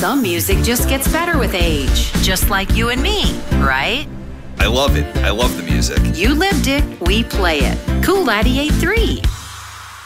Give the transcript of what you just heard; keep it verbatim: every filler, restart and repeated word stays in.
Some music just gets better with age. Just like you and me, right? I love it. I love the music. You lived it, we play it. Cool ninety-eight point three.